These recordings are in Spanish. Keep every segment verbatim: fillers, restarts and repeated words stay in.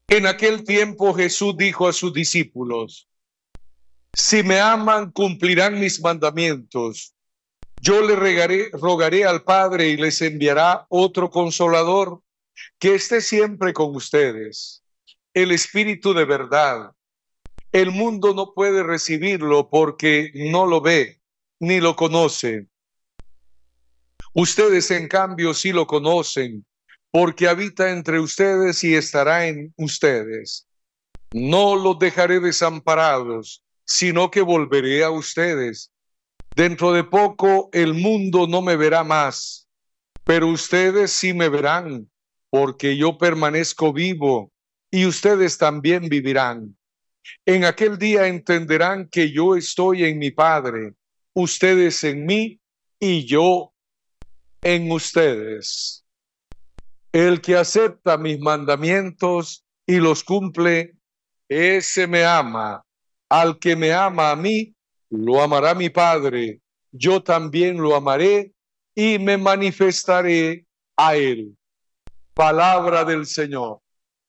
En aquel tiempo Jesús dijo a sus discípulos: si me aman, cumplirán mis mandamientos. Yo le regaré, rogaré al Padre y les enviará otro consolador que esté siempre con ustedes, el Espíritu de verdad. El mundo no puede recibirlo porque no lo ve ni lo conoce. Ustedes, en cambio, sí lo conocen, porque habita entre ustedes y estará en ustedes. No los dejaré desamparados, sino que volveré a ustedes. Dentro de poco el mundo no me verá más, pero ustedes sí me verán, porque yo permanezco vivo y ustedes también vivirán. En aquel día entenderán que yo estoy en mi Padre, ustedes en mí y yo en ustedes. El que acepta mis mandamientos y los cumple, ese me ama. Al que me ama a mí, lo amará mi Padre. Yo también lo amaré y me manifestaré a él. Palabra del Señor.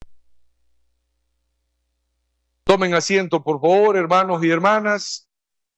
Tomen asiento, por favor, hermanos y hermanas.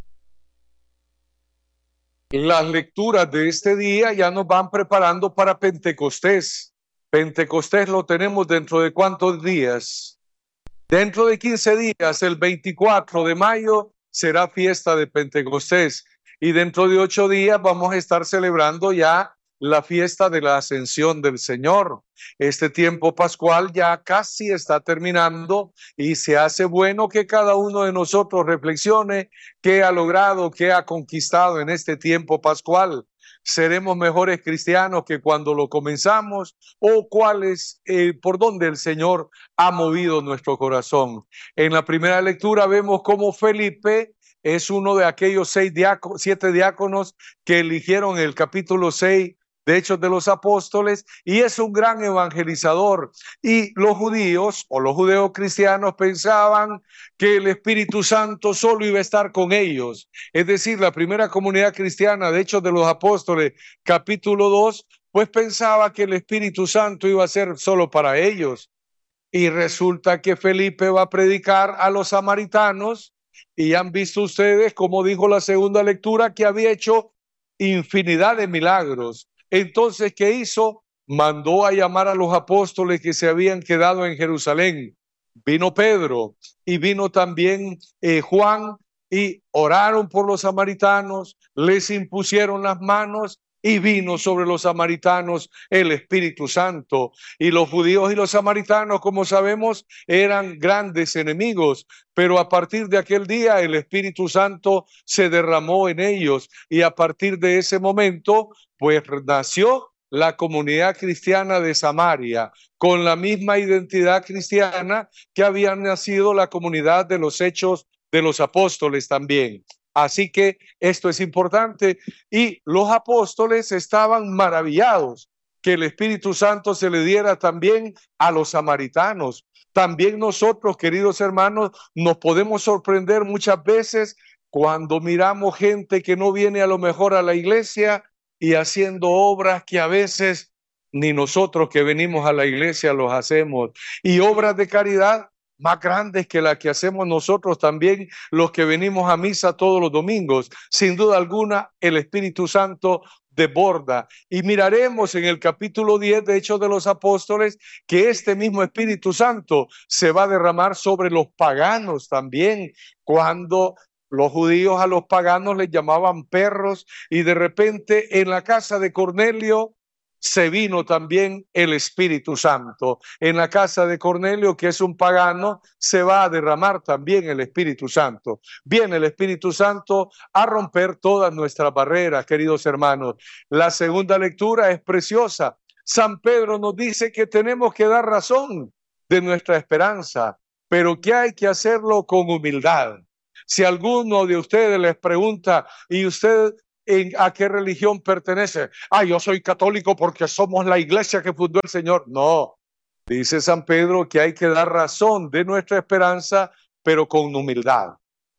Las lecturas de este día ya nos van preparando para Pentecostés. Pentecostés lo tenemos dentro de ¿cuántos días? Dentro de quince días, el veinticuatro de mayo, será fiesta de Pentecostés. Y dentro de ocho días vamos a estar celebrando ya la fiesta de la Ascensión del Señor. Este tiempo pascual ya casi está terminando y se hace bueno que cada uno de nosotros reflexione qué ha logrado, qué ha conquistado en este tiempo pascual. ¿Seremos mejores cristianos que cuando lo comenzamos? ¿O cuál es, eh, por dónde el Señor ha movido nuestro corazón? En la primera lectura vemos cómo Felipe es uno de aquellos seis diáconos, siete diáconos que eligieron en el capítulo seis de Hechos de los Apóstoles, y es un gran evangelizador. Y los judíos o los judeos cristianos pensaban que el Espíritu Santo solo iba a estar con ellos. Es decir, la primera comunidad cristiana de Hechos de los Apóstoles, capítulo dos, pues pensaba que el Espíritu Santo iba a ser solo para ellos. Y resulta que Felipe va a predicar a los samaritanos, y han visto ustedes, como dijo la segunda lectura, que había hecho infinidad de milagros. Entonces, ¿qué hizo? Mandó a llamar a los apóstoles que se habían quedado en Jerusalén. Vino Pedro y vino también eh, Juan, y oraron por los samaritanos, les impusieron las manos y vino sobre los samaritanos el Espíritu Santo. Y los judíos y los samaritanos, como sabemos, eran grandes enemigos, pero a partir de aquel día el Espíritu Santo se derramó en ellos, y a partir de ese momento pues nació la comunidad cristiana de Samaria, con la misma identidad cristiana que había nacido la comunidad de los Hechos de los Apóstoles también. Así que esto es importante, y los apóstoles estaban maravillados que el Espíritu Santo se le diera también a los samaritanos. También nosotros, queridos hermanos, nos podemos sorprender muchas veces cuando miramos gente que no viene a lo mejor a la iglesia y haciendo obras que a veces ni nosotros que venimos a la iglesia los hacemos, y obras de caridad más grandes que las que hacemos nosotros también, los que venimos a misa todos los domingos. Sin duda alguna, el Espíritu Santo desborda. Y miraremos en el capítulo diez de Hechos de los Apóstoles que este mismo Espíritu Santo se va a derramar sobre los paganos también, cuando los judíos a los paganos les llamaban perros, y de repente en la casa de Cornelio se vino también el Espíritu Santo. En la casa de Cornelio, que es un pagano, se va a derramar también el Espíritu Santo. Viene el Espíritu Santo a romper todas nuestras barreras, queridos hermanos. La segunda lectura es preciosa. San Pedro nos dice que tenemos que dar razón de nuestra esperanza, pero que hay que hacerlo con humildad. Si alguno de ustedes les pregunta, ¿y usted ¿en a qué religión pertenece? Ah, yo soy católico porque somos la iglesia que fundó el Señor. No, dice San Pedro que hay que dar razón de nuestra esperanza, pero con humildad.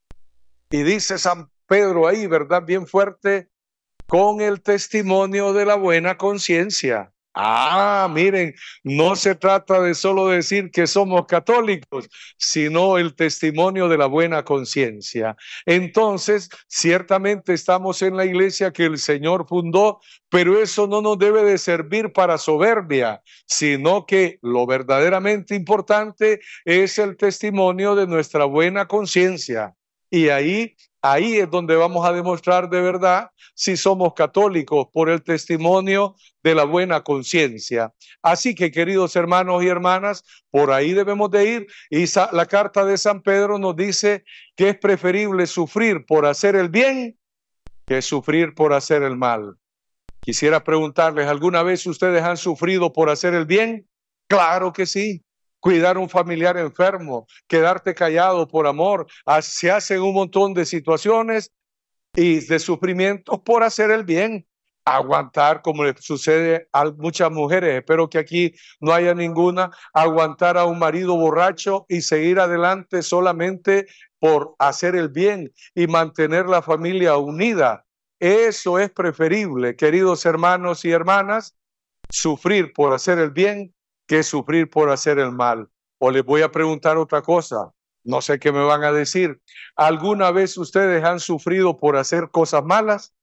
Y dice San Pedro ahí, ¿verdad? Bien fuerte, con el testimonio de la buena conciencia. Ah, miren, no se trata de solo decir que somos católicos, sino el testimonio de la buena conciencia. Entonces, ciertamente estamos en la iglesia que el Señor fundó, pero eso no nos debe de servir para soberbia, sino que lo verdaderamente importante es el testimonio de nuestra buena conciencia. Y ahí, ahí es donde vamos a demostrar de verdad si somos católicos, por el testimonio de la buena conciencia. Así que, queridos hermanos y hermanas, por ahí debemos de ir. Y la carta de San Pedro nos dice que es preferible sufrir por hacer el bien que sufrir por hacer el mal. Quisiera preguntarles, ¿alguna vez ustedes han sufrido por hacer el bien? Claro que sí. Cuidar a un familiar enfermo, quedarte callado por amor, se hacen un montón de situaciones y de sufrimientos por hacer el bien. Aguantar, como le sucede a muchas mujeres, espero que aquí no haya ninguna, aguantar a un marido borracho y seguir adelante solamente por hacer el bien y mantener la familia unida. Eso es preferible, queridos hermanos y hermanas, sufrir por hacer el bien que sufrir por hacer el mal. O les voy a preguntar otra cosa, no sé qué me van a decir. ¿Alguna vez ustedes han sufrido por hacer cosas malas?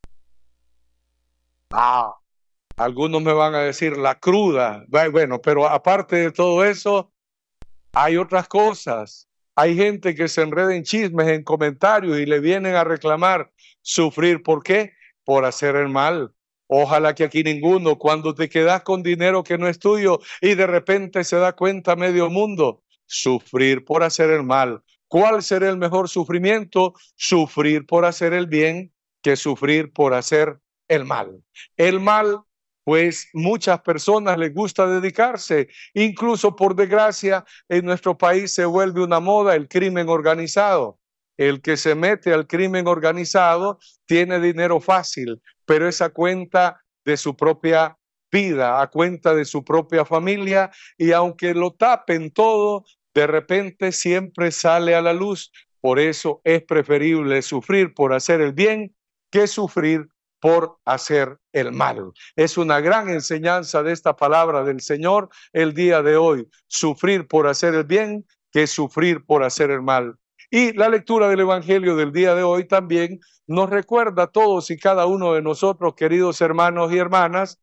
Ah, algunos me van a decir la cruda. Bueno, pero aparte de todo eso, hay otras cosas. Hay gente que se enreda en chismes, en comentarios y le vienen a reclamar. ¿Sufrir por qué? Por hacer el mal. Ojalá que aquí ninguno, cuando te quedas con dinero que no es tuyo y de repente se da cuenta medio mundo, sufrir por hacer el mal. ¿Cuál será el mejor sufrimiento? Sufrir por hacer el bien que sufrir por hacer el mal. El mal, pues muchas personas les gusta dedicarse, incluso por desgracia en nuestro país se vuelve una moda el crimen organizado. El que se mete al crimen organizado tiene dinero fácil, pero es a cuenta de su propia vida, a cuenta de su propia familia, y aunque lo tapen todo, de repente siempre sale a la luz. Por eso es preferible sufrir por hacer el bien que sufrir por hacer el mal. Es una gran enseñanza de esta palabra del Señor el día de hoy, sufrir por hacer el bien que sufrir por hacer el mal. Y la lectura del Evangelio del día de hoy también nos recuerda a todos y cada uno de nosotros, queridos hermanos y hermanas,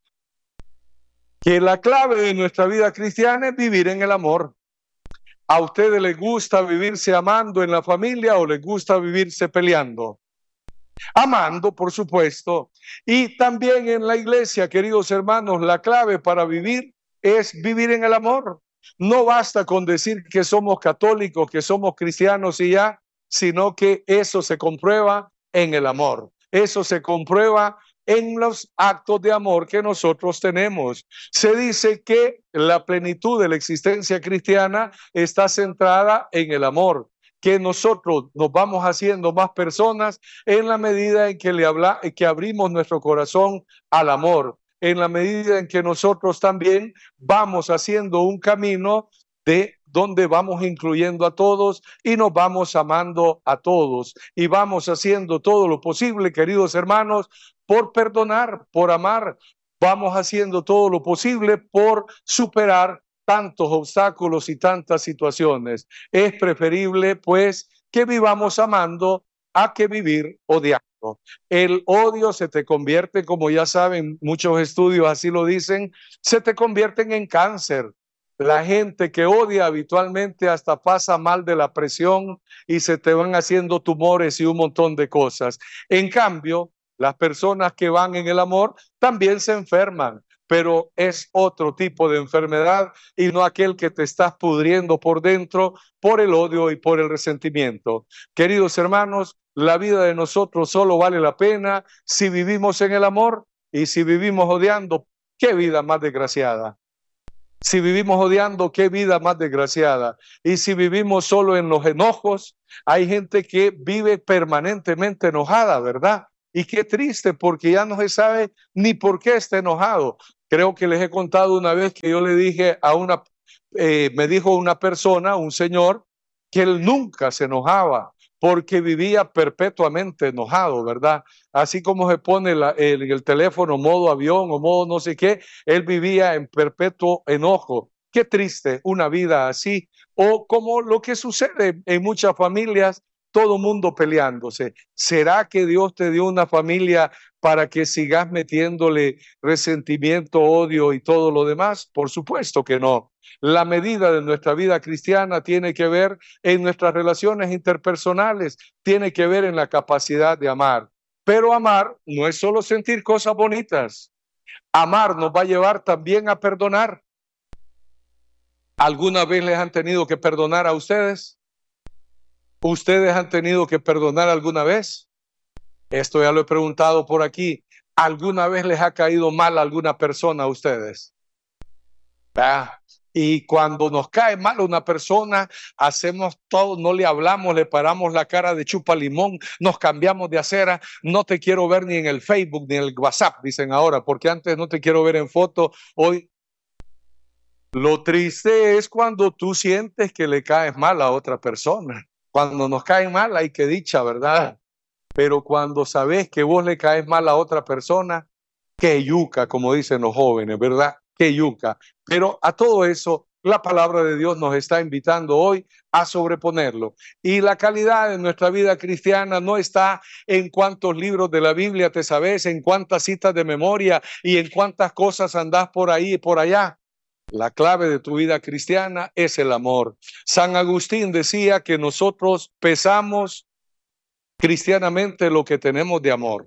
que la clave de nuestra vida cristiana es vivir en el amor. ¿A ustedes les gusta vivirse amando en la familia o les gusta vivirse peleando? Amando, por supuesto. Y también en la iglesia, queridos hermanos, la clave para vivir es vivir en el amor. No basta con decir que somos católicos, que somos cristianos y ya, sino que eso se comprueba en el amor. Eso se comprueba en los actos de amor que nosotros tenemos. Se dice que la plenitud de la existencia cristiana está centrada en el amor, que nosotros nos vamos haciendo más personas en la medida en que le habla, que abrimos nuestro corazón al amor, en la medida en que nosotros también vamos haciendo un camino de donde vamos incluyendo a todos y nos vamos amando a todos y vamos haciendo todo lo posible, queridos hermanos, por perdonar, por amar. Vamos haciendo todo lo posible por superar tantos obstáculos y tantas situaciones. Es preferible, pues, que vivamos amando a que vivir odiando. El odio se te convierte, como ya saben, muchos estudios así lo dicen, se te convierten en cáncer. La gente que odia habitualmente hasta pasa mal de la presión y se te van haciendo tumores y un montón de cosas. En cambio, las personas que van en el amor también se enferman, pero es otro tipo de enfermedad y no aquel que te estás pudriendo por dentro por el odio y por el resentimiento. Queridos hermanos, la vida de nosotros solo vale la pena si vivimos en el amor, y si vivimos odiando, qué vida más desgraciada. Si vivimos odiando, qué vida más desgraciada. Y si vivimos solo en los enojos, hay gente que vive permanentemente enojada, ¿verdad? Y qué triste, porque ya no se sabe ni por qué está enojado. Creo que les he contado una vez que yo le dije a una, eh, me dijo una persona, un señor, que él nunca se enojaba, porque vivía perpetuamente enojado, ¿verdad? Así como se pone la, el, el teléfono modo avión o modo no sé qué, él vivía en perpetuo enojo. Qué triste una vida así, o como lo que sucede en muchas familias, todo mundo peleándose. ¿Será que Dios te dio una familia para que sigas metiéndole resentimiento, odio y todo lo demás? Por supuesto que no. La medida de nuestra vida cristiana tiene que ver en nuestras relaciones interpersonales, tiene que ver en la capacidad de amar. Pero amar no es solo sentir cosas bonitas. Amar nos va a llevar también a perdonar. ¿Alguna vez les han tenido que perdonar a ustedes? ¿Ustedes han tenido que perdonar alguna vez? Esto ya lo he preguntado por aquí. ¿Alguna vez les ha caído mal a alguna persona a ustedes? Ah, y cuando nos cae mal una persona, hacemos todo, no le hablamos, le paramos la cara de chupa limón, nos cambiamos de acera, no te quiero ver ni en el Facebook ni en el WhatsApp, dicen ahora, porque antes no te quiero ver en foto, hoy. Lo triste es cuando tú sientes que le caes mal a otra persona. Cuando nos cae mal hay que dicha, ¿verdad? Pero cuando sabes que vos le caes mal a otra persona, qué yuca, como dicen los jóvenes, ¿verdad? Qué yuca. Pero a todo eso, la palabra de Dios nos está invitando hoy a sobreponerlo. Y la calidad de nuestra vida cristiana no está en cuántos libros de la Biblia te sabes, en cuántas citas de memoria y en cuántas cosas andás por ahí y por allá. La clave de tu vida cristiana es el amor. San Agustín decía que nosotros pesamos cristianamente lo que tenemos de amor.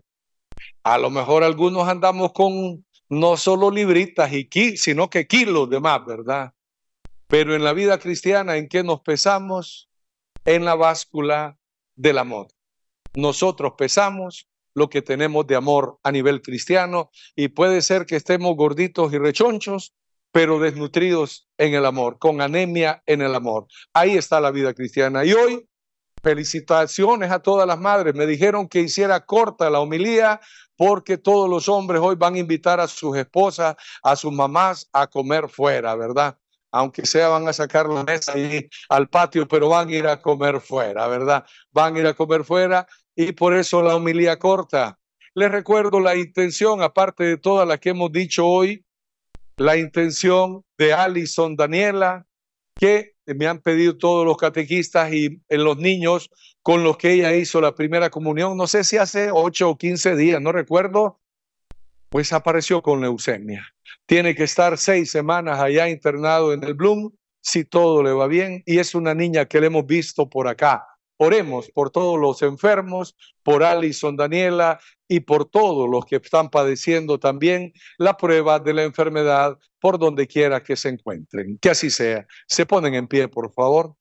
A lo mejor algunos andamos con no solo libritas y ki, sino que kilos de más, ¿verdad? Pero en la vida cristiana, ¿en qué nos pesamos? En la báscula del amor. Nosotros pesamos lo que tenemos de amor a nivel cristiano y puede ser que estemos gorditos y rechonchos, pero desnutridos en el amor, con anemia en el amor. Ahí está la vida cristiana. Y hoy, felicitaciones a todas las madres. Me dijeron que hiciera corta la homilía porque todos los hombres hoy van a invitar a sus esposas, a sus mamás a comer fuera, ¿verdad? Aunque sea van a sacar la mesa ahí al patio, pero van a ir a comer fuera, ¿verdad? Van a ir a comer fuera y por eso la homilía corta. Les recuerdo la intención, aparte de todas las que hemos dicho hoy, la intención de Alison Daniela, que me han pedido todos los catequistas y en los niños con los que ella hizo la primera comunión, no sé si hace ocho o quince días, no recuerdo, pues apareció con leucemia. Tiene que estar seis semanas allá internado en el Bloom, si todo le va bien, y es una niña que le hemos visto por acá. Oremos por todos los enfermos, por Alison Daniela y por todos los que están padeciendo también la prueba de la enfermedad por donde quiera que se encuentren. Que así sea. Se ponen en pie, por favor.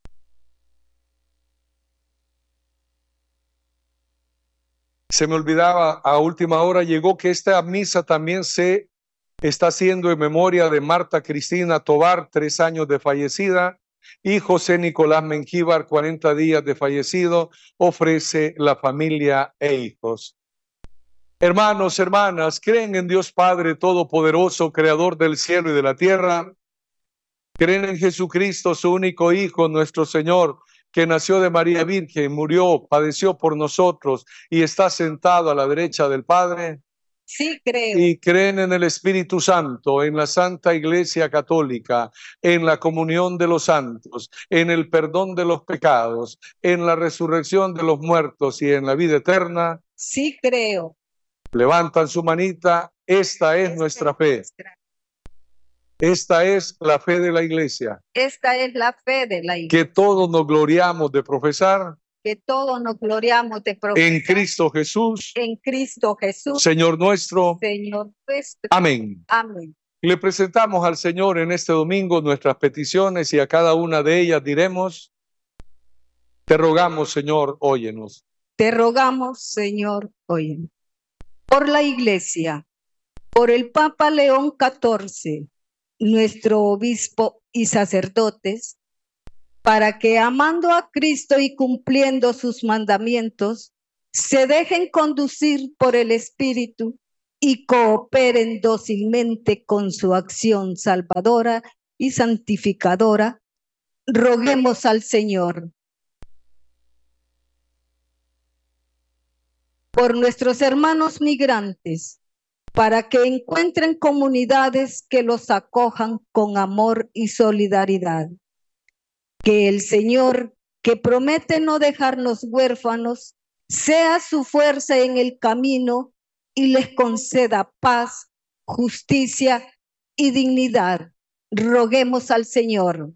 Se me olvidaba, a última hora llegó que esta misa también se está haciendo en memoria de Marta Cristina Tobar, tres años de fallecida, y José Nicolás Mengíbar, cuarenta días de fallecido, ofrece la familia e hijos. Hermanos, hermanas, ¿creen en Dios Padre Todopoderoso, Creador del cielo y de la tierra? ¿Creen en Jesucristo, su único Hijo, nuestro Señor, que nació de María Virgen, murió, padeció por nosotros y está sentado a la derecha del Padre? Sí, creo. Y creen en el Espíritu Santo, en la Santa Iglesia Católica, en la comunión de los santos, en el perdón de los pecados, en la resurrección de los muertos y en la vida eterna. Sí, creo. Levantan su manita. Esta es nuestra fe. Esta es la fe de la Iglesia. Esta es la fe de la Iglesia. Que todos nos gloriamos de profesar. Que todos nos gloriamos de profesar. En Cristo Jesús. En Cristo Jesús. Señor nuestro. Señor nuestro. Amén. Amén. Le presentamos al Señor en este domingo nuestras peticiones y a cada una de ellas diremos: te rogamos, Señor, óyenos. Te rogamos, Señor, óyenos. Por la Iglesia, por el Papa León catorce, nuestro obispo y sacerdotes, para que amando a Cristo y cumpliendo sus mandamientos, se dejen conducir por el Espíritu y cooperen dócilmente con su acción salvadora y santificadora, roguemos al Señor. por nuestros hermanos migrantes, para que encuentren comunidades que los acojan con amor y solidaridad. Que el Señor, que promete no dejarnos huérfanos, sea su fuerza en el camino y les conceda paz, justicia y dignidad. Roguemos al Señor.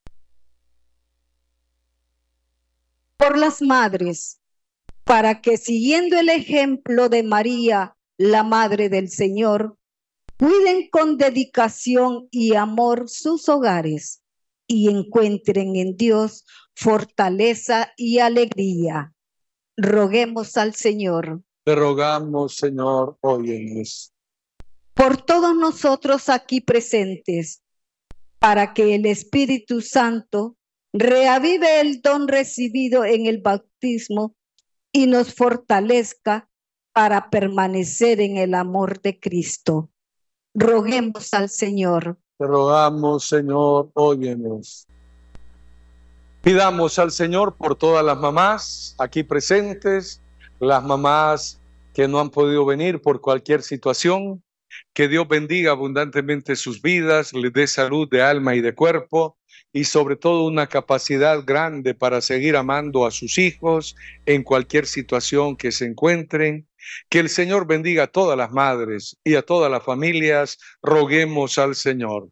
Por las madres, para que siguiendo el ejemplo de María, la Madre del Señor, cuiden con dedicación y amor sus hogares y encuentren en Dios fortaleza y alegría. Roguemos al Señor. Te rogamos, Señor, óyenos. Por todos nosotros aquí presentes, para que el Espíritu Santo reavive el don recibido en el bautismo y nos fortalezca para permanecer en el amor de Cristo. Roguemos al Señor. Te rogamos, Señor, óyenos. Pidamos al Señor por todas las mamás aquí presentes, las mamás que no han podido venir por cualquier situación, que Dios bendiga abundantemente sus vidas, les dé salud de alma y de cuerpo, y sobre todo una capacidad grande para seguir amando a sus hijos en cualquier situación que se encuentren. Que el Señor bendiga a todas las madres y a todas las familias. Roguemos al Señor.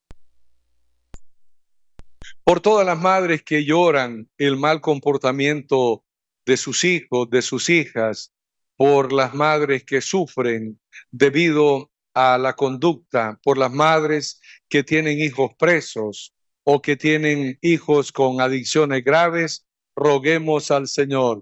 Por todas las madres que lloran el mal comportamiento de sus hijos, de sus hijas, por las madres que sufren debido a la conducta, por las madres que tienen hijos presos o que tienen hijos con adicciones graves, roguemos al Señor.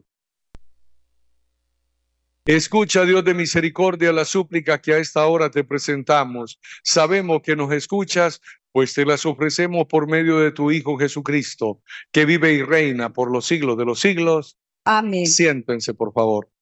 Escucha, Dios de misericordia, la súplica que a esta hora te presentamos. Sabemos que nos escuchas, pues te las ofrecemos por medio de tu Hijo Jesucristo, que vive y reina por los siglos de los siglos. Amén. Siéntense, por favor.